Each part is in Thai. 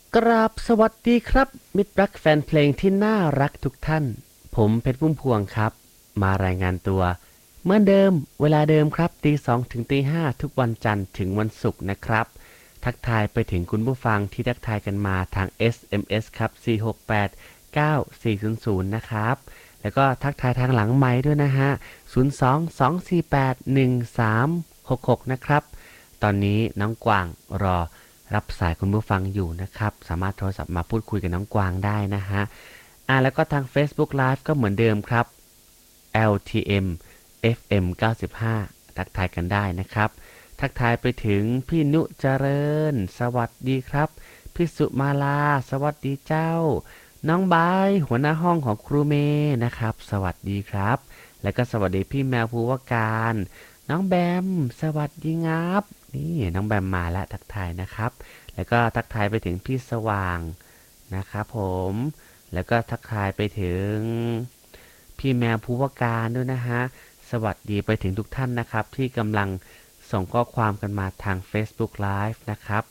กราบสวัสดีครับมิตรรักแฟนเพลงที่น่ารักทุกท่านผมเพชรพุ่มพวงครับมารายงานตัวเหมือนเดิมเวลาเดิมครับตี 2ถึงตี 5ทุกวันจันทร์ถึงวันศุกร์นะครับทักทายไปถึงคุณผู้ฟังที่ทักทายกันมาทาง SMS ครับ4689400นะครับแล้วก็ทักทายทางหลังไมค์ด้วยนะฮะ022481366นะครับตอนนี้น้องกวางรอรับสายคุณผู้ฟังอยู่นะครับสามารถโทรศัพท์มาพูดคุยกับน้องกวางได้นะฮะแล้วก็ทาง Facebook Live ก็เหมือนเดิมครับ LTM FM 95ทักทายกันได้นะครับทักทายไปถึงพี่นุเจริญสวัสดีครับพี่สุมาลาสวัสดีเจ้าน้องบายหัวหน้าห้องของครูเมนะครับสวัสดีครับแล้วก็สวัสดีพี่แมวภูวการน้องแบมสวัสดีครับนี่น้องแบมมาแล้วทักทายนะครับแล้วก็ทักทายไปถึงพี่สว่างนะครับผมแล้วก็ทักทายไปถึงพี่แมวภูวการด้วยนะฮะสวัสดีไปถึงทุกท่านนะครับที่กำลังส่งข้อความกันมาทาง Facebook Live นะครับ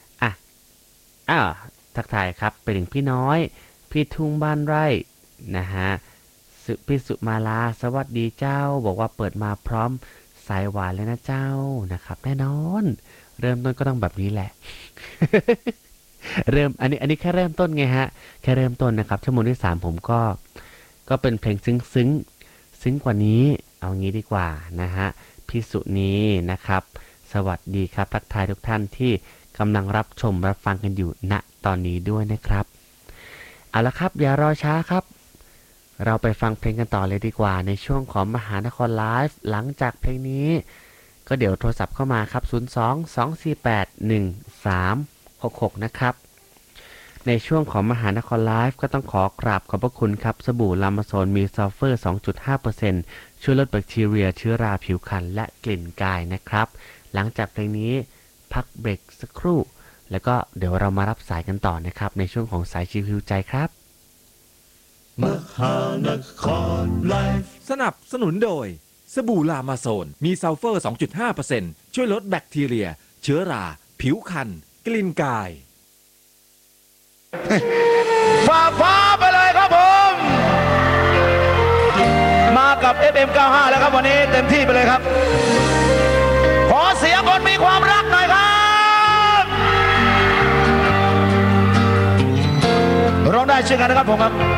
ทักทายครับไปถึงพี่น้อยพี่ทุ่งบ้านไร่นะฮะพี่สุมาลาสวัสดีเจ้าบอกว่าเปิดมาพร้อมสายหวานเลยนะเจ้านะครับแน่นอนเริ่มต้นก็ต้องแบบนี้แหละ อันนี้แค่เริ่มต้นไงฮะแค่เริ่มต้นนะครับชั่วโมงที่3ผมก็เป็นเพลงซึ้งกว่านี้เอางี้ดีกว่านะฮะพี่สุนีนะครับสวัสดีครับทักทายทุกท่านที่กำลังรับชมรับฟังกันอยู่ณตอนนี้ด้วยนะครับเอาละครับอย่ารอช้าครับเราไปฟังเพลงกันต่อเลยดีกว่าในช่วงของมหานครไลฟ์หลังจากเพลงนี้ก็เดี๋ยวโทรศัพท์เข้ามาครับ02-248-1366นะครับในช่วงของมหานครไลฟ์ก็ต้องขอกราบขอบพระคุณครับสบู่ลามาโซนมีซัลเฟอร์ 2.5% ช่วยลดแบคทีเรียเชื้อราผิวพรรณและกลิ่นกายนะครับหลังจากเพลงนี้พักเบรกสักครู่แล้วก็เดี๋ยวเรามารับสายกันต่อนะครับในช่วงของสายชิวฮิวใจครับมหานครไลฟ์สนับสนุนโดยสบู่ลามาโซนมีซัลเฟอร์ 2.5% ช่วยลดแบคทีเรียเชื้อราผิวพรรณกลิ่นกายฟ้าไปเลยครับผมมากับ FM95 แล้วครับวันนี้เต็มที่ไปเลยครับขอเสียงคนมีความรักหน่อยครับร้องได้เช่นกันนะครับผมครับ